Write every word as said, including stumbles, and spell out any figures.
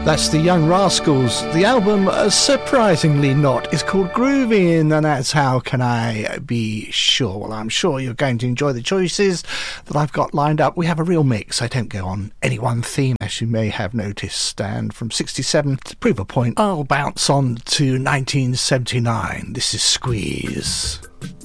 That's the Young Rascals. The album, uh, surprisingly not, is called Groovin', and that's How Can I Be Sure. Well, I'm sure you're going to enjoy the choices that I've got lined up. We have a real mix. I don't go on any one theme, as you may have noticed. And from sixty-seven, to prove a point, I'll bounce on to nineteen seventy-nine. This is Squeeze.